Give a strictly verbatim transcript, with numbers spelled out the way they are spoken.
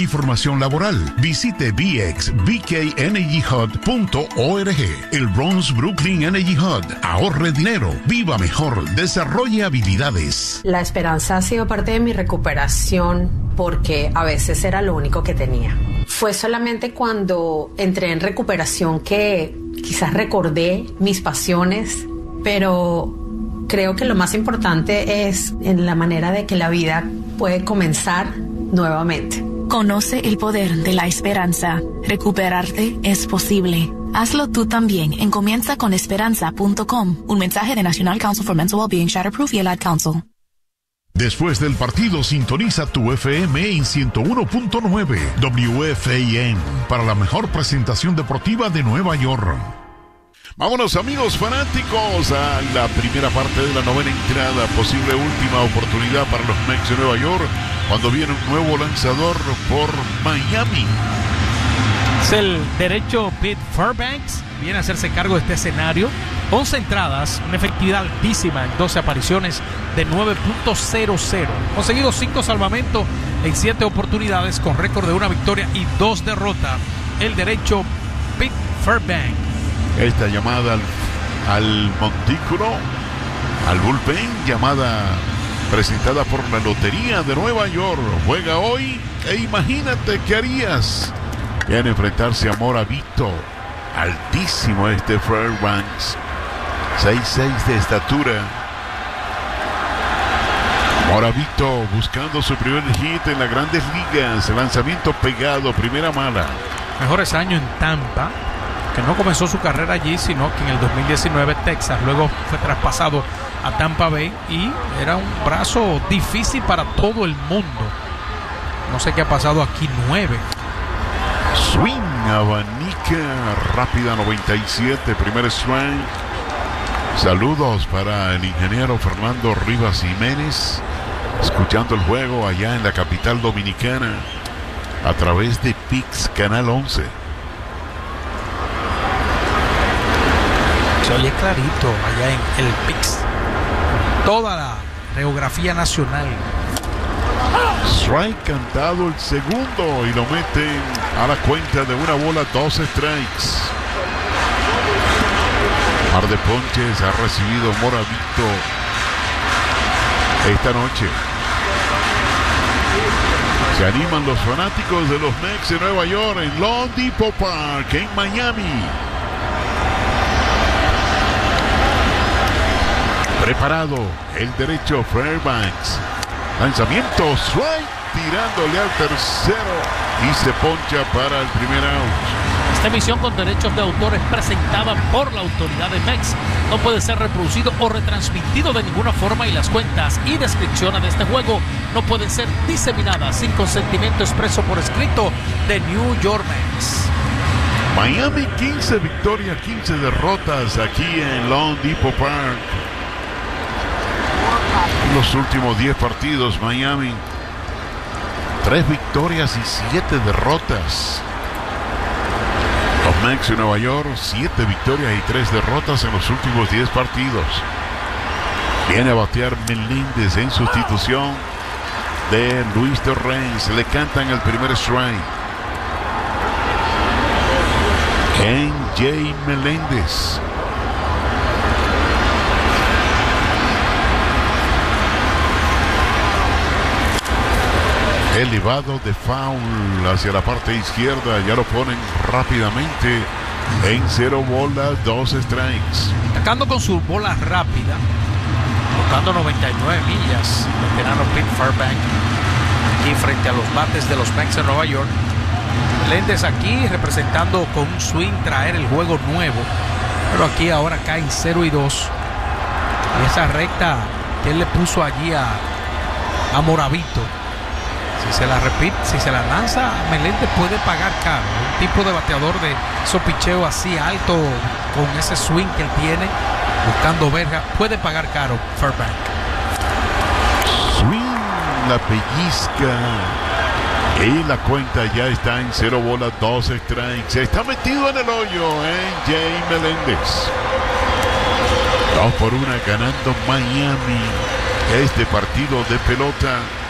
información laboral, visite b x b k energy hub punto org. El Bronx Brooklyn Energy Hub. Ahorre dinero, viva mejor, desarrolle habilidades. La esperanza ha sido parte de mi recuperación porque a veces era lo único que tenía. Fue solamente cuando entré en recuperación que quizás recordé mis pasiones, pero creo que lo más importante es en la manera de que la vida puede comenzar nuevamente. Conoce el poder de la esperanza. Recuperarte es posible. Hazlo tú también en comienza con esperanza punto com. Un mensaje de National Council for Mental Wellbeing, Shatterproof y el Ad Council. Después del partido, sintoniza tu F M en ciento uno punto nueve W F A N para la mejor presentación deportiva de Nueva York. Vámonos, amigos fanáticos, a la primera parte de la novena entrada, posible última oportunidad para los Mets de Nueva York, cuando viene un nuevo lanzador por Miami. Es el derecho Pete Fairbanks, viene a hacerse cargo de este escenario. once entradas, una efectividad altísima en doce apariciones de nueve punto cero cero. Conseguido cinco salvamentos en siete oportunidades con récord de una victoria y dos derrotas. El derecho Pete Fairbanks. Esta llamada al, al montículo, al bullpen, llamada presentada por la Lotería de Nueva York. Juega hoy e imagínate qué harías. Viene a enfrentarse a Moravito. Altísimo este Fairbanks. seis seis de estatura. Moravito buscando su primer hit en las Grandes Ligas. Lanzamiento pegado, primera mala. Mejores años en Tampa, que no comenzó su carrera allí, sino que en el dos mil diecinueve Texas, luego fue traspasado a Tampa Bay y era un brazo difícil para todo el mundo. No sé qué ha pasado aquí, nueve. Swing, abanica, rápida noventa y siete, primer strike. Saludos para el ingeniero Fernando Rivas Jiménez, escuchando el juego allá en la capital dominicana a través de Pix Canal once. Se oye clarito allá en el Pix. Toda la geografía nacional. Strike cantado el segundo y lo meten a la cuenta de una bola, dos strikes. Par de ponches ha recibido Moravito esta noche. Se animan los fanáticos de los Mets de Nueva York en Loan Depot Park, en Miami. Preparado el derecho Fairbanks. Lanzamiento, strike, tirándole al tercero y se poncha para el primer out. Esta emisión con derechos de autor es presentada por la autoridad de Mex. No puede ser reproducido o retransmitido de ninguna forma y las cuentas y descripciones de este juego no pueden ser diseminadas sin consentimiento expreso por escrito de New York Mets. Miami quince victorias, quince derrotas aquí en Loan Depot Park. Los últimos diez partidos, Miami, tres victorias y siete derrotas. Los Mets de Nueva York, siete victorias y tres derrotas en los últimos diez partidos. Viene a batear Meléndez en sustitución de Luis Torrens. Le cantan el primer strike. En Jay Meléndez. Elevado de foul hacia la parte izquierda, ya lo ponen rápidamente en cero bolas, dos strikes. Atacando con su bola rápida, buscando noventa y nueve millas, el veterano Pete Fairbanks aquí frente a los bates de los Mets de Nueva York. Meléndez aquí representando con un swing traer el juego nuevo, pero aquí ahora caen cero y dos. Y esa recta que él le puso allí a, a Moravito, si se la repite, si se la lanza, Meléndez puede pagar caro. Un tipo de bateador de esos picheos así alto, con ese swing que él tiene, buscando verga, puede pagar caro Fairbanks. Swing, la pellizca. Y la cuenta ya está en cero bolas, dos strikes. Está metido en el hoyo, ¿eh? Jay Meléndez. Dos por una ganando Miami este partido de pelota.